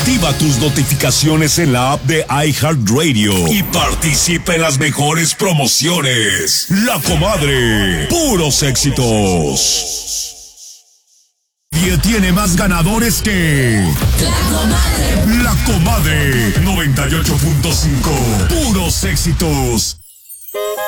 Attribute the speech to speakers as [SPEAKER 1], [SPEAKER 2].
[SPEAKER 1] Activa tus notificaciones en la app de iHeartRadio y participa en las mejores promociones. La Comadre, puros éxitos. Y tiene más ganadores que La Comadre 98.5, puros éxitos.